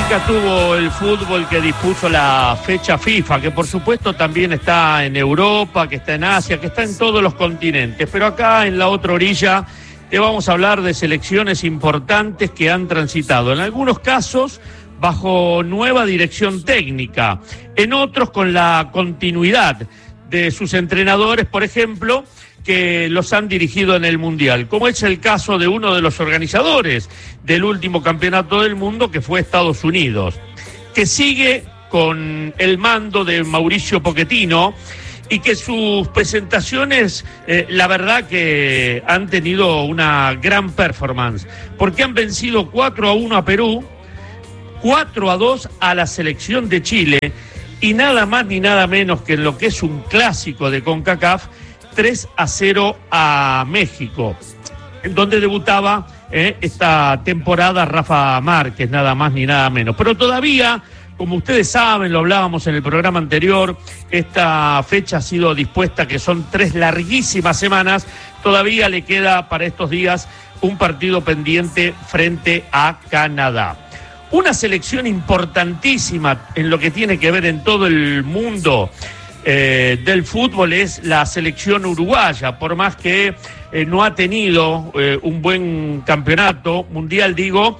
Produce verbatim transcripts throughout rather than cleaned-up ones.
polémica tuvo el fútbol que dispuso la fecha FIFA, que por supuesto también está en Europa, que está en Asia, que está en todos los continentes, pero acá en la otra orilla te vamos a hablar de selecciones importantes que han transitado, en algunos casos bajo nueva dirección técnica, en otros con la continuidad de sus entrenadores, por ejemplo, que los han dirigido en el Mundial, como es el caso de uno de los organizadores del último campeonato del mundo, que fue Estados Unidos, que sigue con el mando de Mauricio Pochettino y que sus presentaciones, eh, la verdad que han tenido una gran performance, porque han vencido cuatro a uno a Perú, cuatro a dos a la selección de Chile y nada más ni nada menos que en lo que es un clásico de CONCACAF, tres a cero a México, en donde debutaba eh, esta temporada Rafa Márquez, nada más ni nada menos. Pero todavía, como ustedes saben, lo hablábamos en el programa anterior, esta fecha ha sido dispuesta, que son tres larguísimas semanas, todavía le queda para estos días un partido pendiente frente a Canadá. Una selección importantísima en lo que tiene que ver en todo el mundo Eh, del fútbol es la selección uruguaya, por más que eh, no ha tenido eh, un buen campeonato mundial, digo,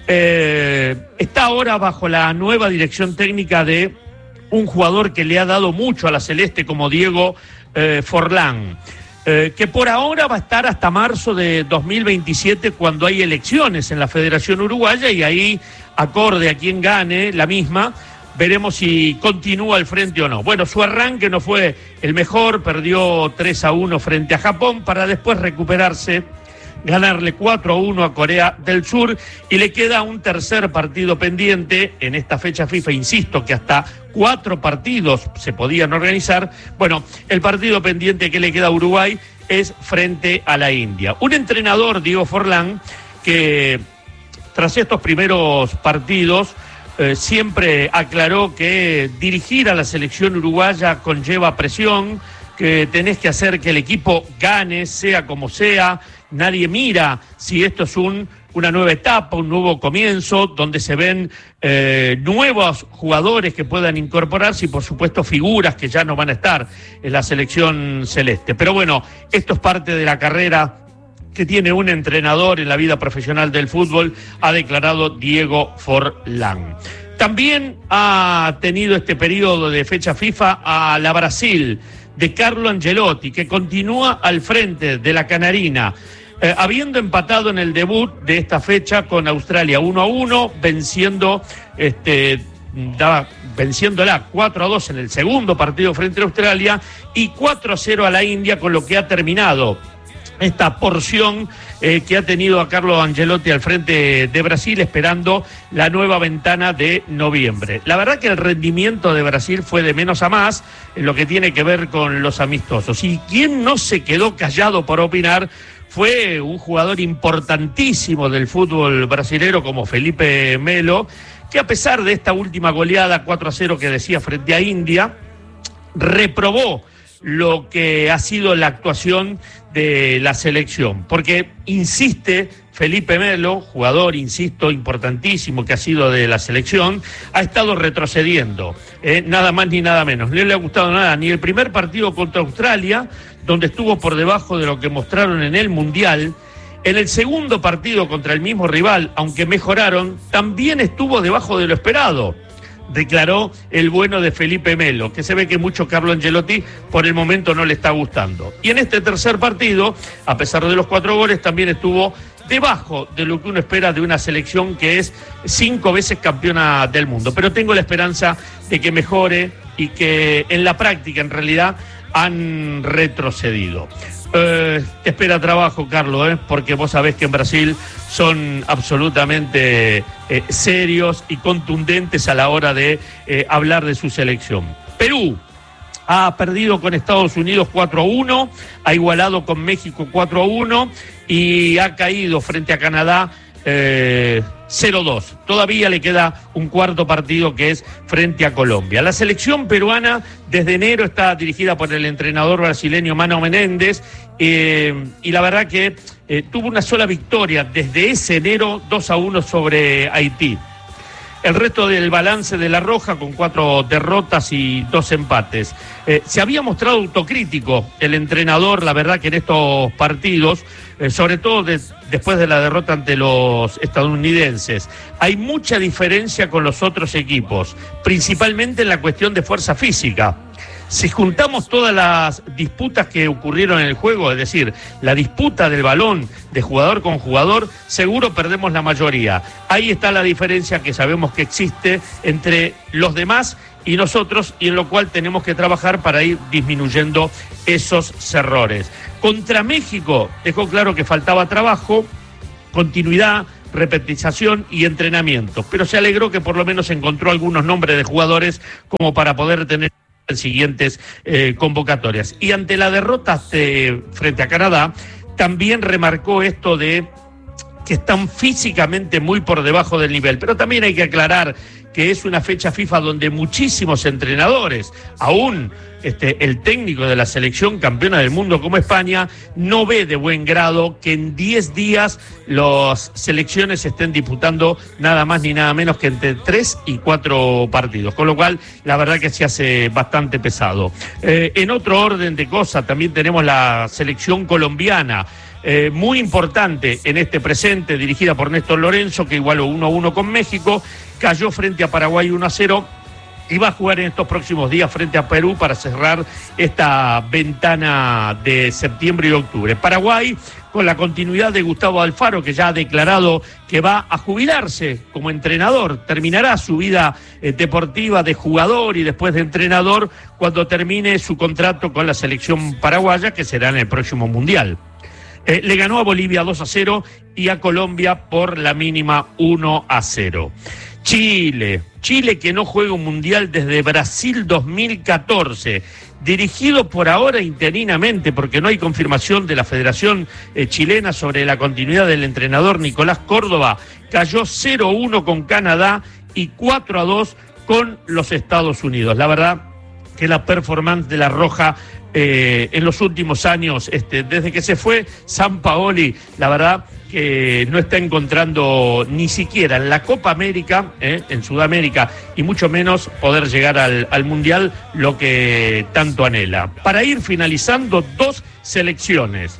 eh, está ahora bajo la nueva dirección técnica de un jugador que le ha dado mucho a la Celeste, como Diego eh, Forlán, eh, que por ahora va a estar hasta marzo de dos mil veintisiete, cuando hay elecciones en la Federación Uruguaya, y ahí, acorde a quien gane la misma, veremos si continúa al frente o no. Bueno, su arranque no fue el mejor, perdió tres a uno frente a Japón para después recuperarse, ganarle cuatro a uno a Corea del Sur, y le queda un tercer partido pendiente en esta fecha FIFA. Insisto que hasta cuatro partidos se podían organizar. Bueno, el partido pendiente que le queda a Uruguay es frente a la India. Un entrenador, Diego Forlán, que tras estos primeros partidos Eh, siempre aclaró que dirigir a la selección uruguaya conlleva presión, que tenés que hacer que el equipo gane, sea como sea. Nadie mira si esto es un, una nueva etapa, un nuevo comienzo, donde se ven eh, nuevos jugadores que puedan incorporarse y, por supuesto, figuras que ya no van a estar en la selección celeste. Pero bueno, esto es parte de la carrera que tiene un entrenador en la vida profesional del fútbol, ha declarado Diego Forlán. También ha tenido este periodo de fecha FIFA a la Brasil, de Carlo Ancelotti, que continúa al frente de la Canarina, eh, habiendo empatado en el debut de esta fecha con Australia uno a uno, venciendo, este, da, venciéndola cuatro a dos en el segundo partido frente a Australia, y cuatro a cero a la India, con lo que ha terminado esta porción eh, que ha tenido a Carlo Ancelotti al frente de Brasil, esperando la nueva ventana de noviembre. La verdad que el rendimiento de Brasil fue de menos a más en lo que tiene que ver con los amistosos. Y quien no se quedó callado por opinar fue un jugador importantísimo del fútbol brasilero como Felipe Melo, que a pesar de esta última goleada cuatro a cero que decía frente a India, reprobó lo que ha sido la actuación de la selección, porque insiste Felipe Melo, jugador, insisto, importantísimo que ha sido de la selección, ha estado retrocediendo, eh, nada más ni nada menos. No le ha gustado nada, ni el primer partido contra Australia, donde estuvo por debajo de lo que mostraron en el Mundial. En el segundo partido contra el mismo rival, aunque mejoraron, también estuvo debajo de lo esperado, declaró el bueno de Felipe Melo, que se ve que mucho Carlo Ancelotti por el momento no le está gustando. Y en este tercer partido, a pesar de los cuatro goles, también estuvo debajo de lo que uno espera de una selección que es cinco veces campeona del mundo. Pero tengo la esperanza de que mejore y que en la práctica, en realidad, han retrocedido. Eh, te espera trabajo, Carlos, ¿eh? Porque vos sabés que en Brasil son absolutamente eh, serios y contundentes a la hora de eh, hablar de su selección. Perú ha perdido con Estados Unidos cuatro a uno, ha igualado con México cuatro a uno y ha caído frente a Canadá eh, cero dos. Todavía le queda un cuarto partido, que es frente a Colombia. La selección peruana desde enero está dirigida por el entrenador brasileño Mano Menéndez, eh, y la verdad que eh, tuvo una sola victoria desde ese enero, dos a uno sobre Haití. El resto del balance de La Roja, con cuatro derrotas y dos empates. Eh, se había mostrado autocrítico el entrenador, la verdad que en estos partidos, eh, sobre todo de, después de la derrota ante los estadounidenses. Hay mucha diferencia con los otros equipos, principalmente en la cuestión de fuerza física. Si juntamos todas las disputas que ocurrieron en el juego, es decir, la disputa del balón de jugador con jugador, seguro perdemos la mayoría. Ahí está la diferencia que sabemos que existe entre los demás y nosotros, y en lo cual tenemos que trabajar para ir disminuyendo esos errores. Contra México dejó claro que faltaba trabajo, continuidad, repetización y entrenamiento, pero se alegró que por lo menos encontró algunos nombres de jugadores como para poder tener siguientes eh, convocatorias. Y ante la derrota de, frente a Canadá, también remarcó esto de que están físicamente muy por debajo del nivel, pero también hay que aclarar que es una fecha FIFA donde muchísimos entrenadores, aún este, el técnico de la selección campeona del mundo como España, no ve de buen grado que en diez días las selecciones estén disputando nada más ni nada menos que entre tres y cuatro partidos, con lo cual la verdad que se hace bastante pesado. Eh, en otro orden de cosas, también tenemos la selección colombiana, Eh, muy importante en este presente, dirigida por Néstor Lorenzo, que igualó uno a uno con México, cayó frente a Paraguay uno a cero y va a jugar en estos próximos días frente a Perú para cerrar esta ventana de septiembre y octubre. Paraguay, con la continuidad de Gustavo Alfaro, que ya ha declarado que va a jubilarse como entrenador, terminará su vida eh, deportiva de jugador y después de entrenador cuando termine su contrato con la selección paraguaya, que será en el próximo Mundial. Eh, le ganó a Bolivia dos a cero y a Colombia por la mínima uno a cero. Chile, Chile que no juega un mundial desde Brasil dos mil catorce, dirigido por ahora interinamente porque no hay confirmación de la Federación eh, Chilena sobre la continuidad del entrenador Nicolás Córdoba, cayó cero a uno con Canadá y cuatro a dos con los Estados Unidos. La verdad que la performance de La Roja Eh, en los últimos años, este, desde que se fue Sampaoli, la verdad que no está encontrando ni siquiera en la Copa América, eh, en Sudamérica, y mucho menos poder llegar al, al Mundial, lo que tanto anhela. Para ir finalizando, dos selecciones.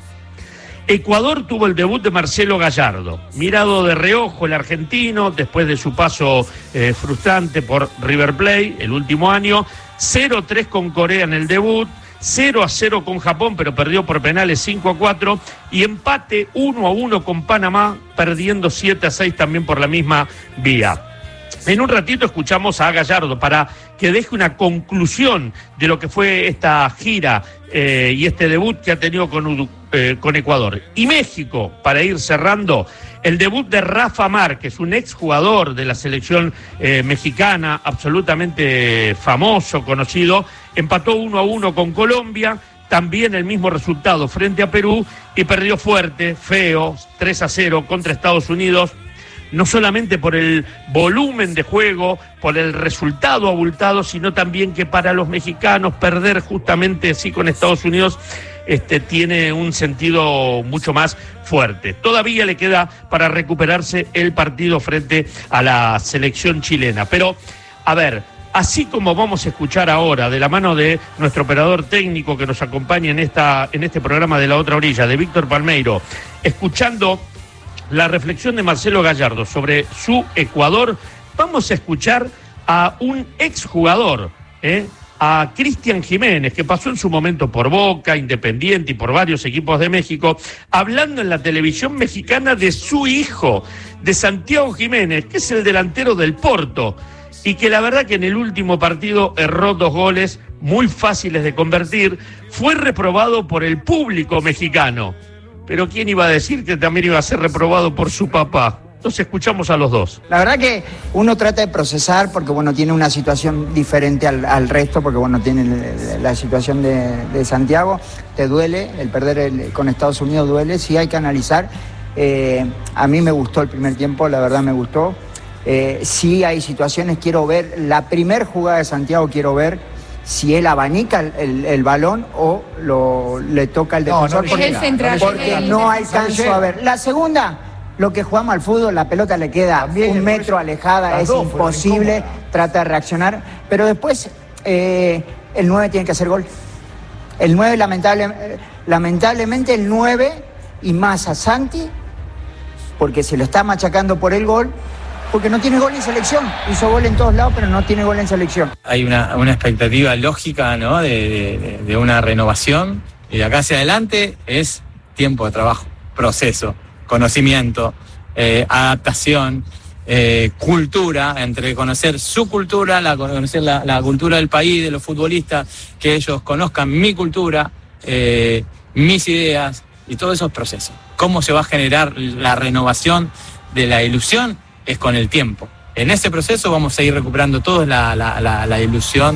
Ecuador tuvo el debut de Marcelo Gallardo, mirado de reojo el argentino después de su paso eh, frustrante por River Plate el último año, cero a tres con Corea en el debut, cero a cero con Japón, pero perdió por penales cinco a cuatro, y empate uno a uno con Panamá, perdiendo siete a seis también por la misma vía. En un ratito escuchamos a Gallardo para que deje una conclusión de lo que fue esta gira eh, y este debut que ha tenido con, eh, con Ecuador. Y México, para ir cerrando, el debut de Rafa Márquez, un exjugador de la selección eh, mexicana, absolutamente famoso, conocido, empató uno a uno con Colombia, también el mismo resultado frente a Perú, y perdió fuerte, feo, tres a cero contra Estados Unidos, no solamente por el volumen de juego, por el resultado abultado, sino también que para los mexicanos perder justamente así con Estados Unidos este, tiene un sentido mucho más fuerte. Todavía le queda para recuperarse el partido frente a la selección chilena. Pero, a ver, así como vamos a escuchar ahora, de la mano de nuestro operador técnico que nos acompaña en, esta, en este programa de La Otra Orilla, de Víctor Palmeiro, escuchando la reflexión de Marcelo Gallardo sobre su Ecuador, vamos a escuchar a un exjugador, ¿eh? a Cristian Jiménez, que pasó en su momento por Boca, Independiente y por varios equipos de México, hablando en la televisión mexicana de su hijo, de Santiago Jiménez, que es el delantero del Porto, y que la verdad que en el último partido erró dos goles muy fáciles de convertir, fue reprobado por el público mexicano. Pero ¿quién iba a decir que también iba a ser reprobado por su papá? Entonces escuchamos a los dos. La verdad que uno trata de procesar porque, bueno, tiene una situación diferente al, al resto, porque, bueno, tiene la situación de, de Santiago. Te duele, el perder el, con Estados Unidos duele, sí hay que analizar. Eh, a mí me gustó el primer tiempo, la verdad me gustó. Eh, sí hay situaciones, quiero ver, la primer jugada de Santiago quiero ver si él abanica el, el, el balón o lo, le toca al defensor, no, no porque, el central, porque el no defensor. alcanzo a ver. La segunda, Lo que jugamos al fútbol, la pelota le queda También un metro alejada, es imposible, trata de reaccionar, pero después eh, el nueve tiene que hacer gol. El nueve, lamentable, lamentablemente el nueve y más a Santi, porque se lo está machacando por el gol, porque no tiene gol en selección. Hizo gol en todos lados, pero no tiene gol en selección. Hay una, una expectativa lógica, ¿no?, de, de, de una renovación, y de acá hacia adelante es tiempo de trabajo, proceso, conocimiento, eh, adaptación, eh, cultura, entre conocer su cultura, la, conocer la, la cultura del país, de los futbolistas, que ellos conozcan mi cultura, eh, mis ideas y todos esos procesos. ¿Cómo se va a generar la renovación de la ilusión? Es con el tiempo. En ese proceso vamos a ir recuperando todos la, la, la, la ilusión